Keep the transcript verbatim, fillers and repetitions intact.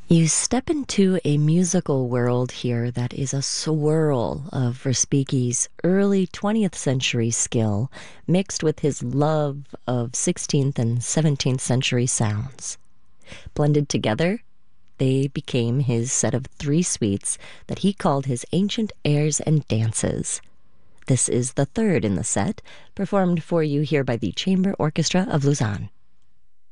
You step into a musical world here that is a swirl of Verspieghi's early twentieth century skill mixed with his love of sixteenth and seventeenth century sounds. Blended together, they became his set of three suites that he called his ancient airs and dances. This is the third in the set, performed for you here by the Chamber Orchestra of Lausanne.